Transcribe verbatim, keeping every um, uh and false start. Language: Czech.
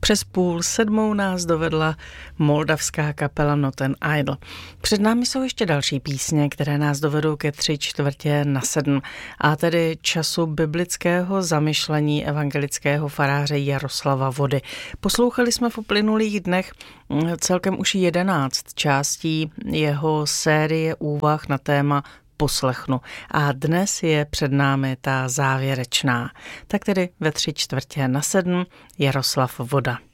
Přes půl sedmou nás dovedla moldavská kapela Not an Idol. Před námi jsou ještě další písně, které nás dovedou ke tři čtvrtě na sedm, a tedy času biblického zamyšlení evangelického faráře Jaroslava Vody. Poslouchali jsme v uplynulých dnech celkem už jedenáct částí jeho série úvah na téma poslechnu. A dnes je před námi ta závěrečná. Tak tedy ve tři čtvrtě na sedm Jaroslav Voda.